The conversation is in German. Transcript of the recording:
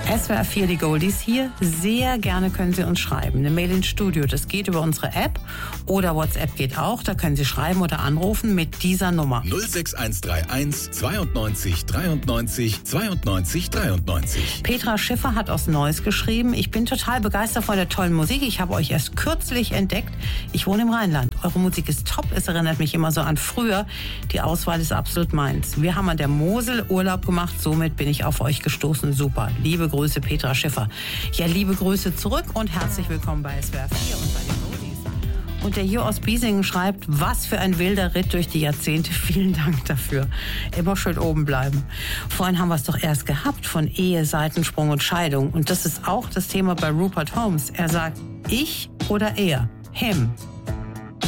SWR 4, die Goldies hier. Sehr gerne können Sie uns schreiben. Eine Mail ins Studio, das geht über unsere App oder WhatsApp geht auch. Da können Sie schreiben oder anrufen mit dieser Nummer. 06131 92 93 92 93. Petra Schiffer hat aus Neuss geschrieben: Ich bin total begeistert von der tollen Musik. Ich habe euch erst kürzlich entdeckt. Ich wohne im Rheinland. Eure Musik ist top. Es erinnert mich immer so an früher. Die Auswahl ist absolut meins. Wir haben an der Mosel Urlaub gemacht. Somit bin ich auf euch gestoßen. Super. Liebe Grüße, Petra Schiffer. Ja, liebe Grüße zurück und herzlich willkommen bei SWR 4 und bei den Goldies. Und der hier aus Biesingen schreibt: Was für ein wilder Ritt durch die Jahrzehnte. Vielen Dank dafür. Immer schön oben bleiben. Vorhin haben wir es doch erst gehabt von Ehe, Seitensprung und Scheidung. Und das ist auch das Thema bei Rupert Holmes. Er sagt, ich oder er? Him.